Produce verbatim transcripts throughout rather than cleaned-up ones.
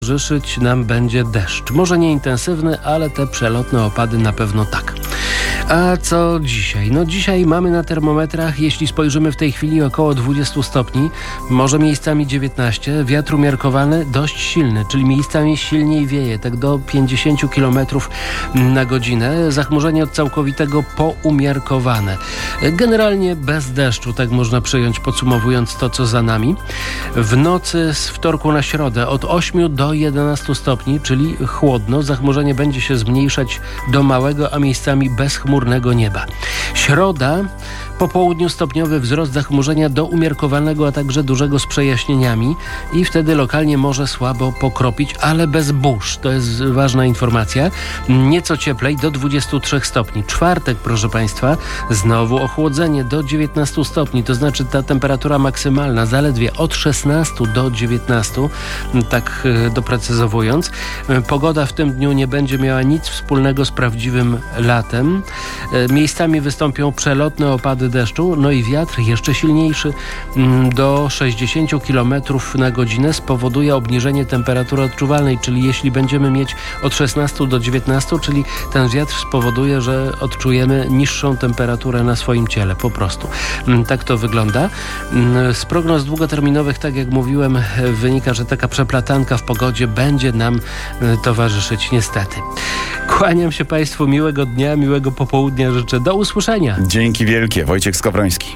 towarzyszyć nam będzie deszcz. Może nie intensywny, ale te przelotne opady na pewno tak. A co dzisiaj? No dzisiaj mamy na termometrach, jeśli spojrzymy w tej chwili, około dwadzieścia stopni, może miejscami dziewiętnaście, wiatr umiarkowany, dość silny, czyli miejscami silniej wieje, tak do pięćdziesiąt kilometrów na godzinę. Zachmurzenie od całkowitego po umiarkowane. Generalnie bez deszczu, tak można przyjąć, podsumowując to, co za nami. W nocy z wtorku na środę od ośmiu do jedenastu stopni, czyli chłodno. Zachmurzenie będzie się zmniejszać do małego, a miejscami bezchmurnego nieba. Środa, po południu stopniowy wzrost zachmurzenia do umiarkowanego, a także dużego z przejaśnieniami i wtedy lokalnie może słabo pokropić, ale bez burz. To jest ważna informacja. Nieco cieplej do dwudziestu trzech stopni. Czwartek, proszę Państwa, znowu ochłodzenie do dziewiętnastu stopni, to znaczy ta temperatura maksymalna zaledwie od szesnastu do dziewiętnastu, tak doprecyzowując. Pogoda w tym dniu nie będzie miała nic wspólnego z prawdziwym latem. Miejscami wystąpią przelotne opady deszczu, no i wiatr jeszcze silniejszy do sześćdziesięciu kilometrów na godzinę spowoduje obniżenie temperatury odczuwalnej, czyli jeśli będziemy mieć od szesnastu do dziewiętnastu, czyli ten wiatr spowoduje, że odczujemy niższą temperaturę na swoim ciele, po prostu. Tak to wygląda. Z prognoz długoterminowych, tak jak mówiłem, wynika, że taka przeplatanka w pogodzie będzie nam towarzyszyć niestety. Kłaniam się Państwu, miłego dnia, miłego popołudnia życzę. Do usłyszenia. Dzięki wielkie. Wojciech Skowroński.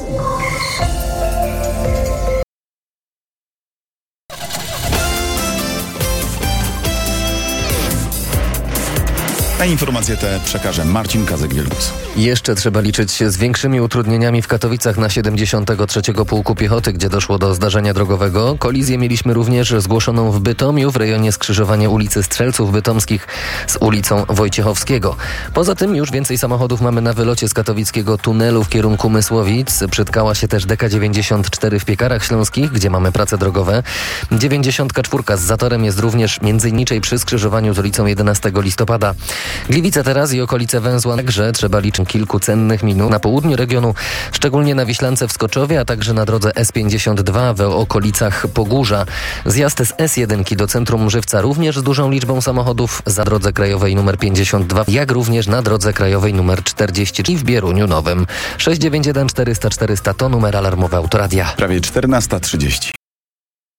A informacje te przekaże Marcin Kazek-Wielgus. Jeszcze trzeba liczyć się z większymi utrudnieniami w Katowicach na siedemdziesiątego trzeciego Pułku Piechoty, gdzie doszło do zdarzenia drogowego. Kolizję mieliśmy również zgłoszoną w Bytomiu w rejonie skrzyżowania ulicy Strzelców Bytomskich z ulicą Wojciechowskiego. Poza tym już więcej samochodów mamy na wylocie z katowickiego tunelu w kierunku Mysłowic. Przytkała się też D K dziewięćdziesiąt cztery w Piekarach Śląskich, gdzie mamy prace drogowe. dziewięćdziesiątka cztery z zatorem jest również między innymi przy skrzyżowaniu z ulicą jedenastego listopada. Gliwice teraz i okolice węzła, także trzeba liczyć kilku cennych minut na południu regionu, szczególnie na Wiślance w Skoczowie, a także na drodze S pięćdziesiąt dwa w okolicach Pogórza. Zjazd z S jeden do centrum Żywca również z dużą liczbą samochodów, za drodze krajowej numer pięćdziesiąt dwa, jak również na drodze krajowej numer czterdzieści i w Bieruniu Nowym. sześć dziewięć jeden czterysta czterysta to numer alarmowy Autoradia. Prawie czternasta trzydzieści.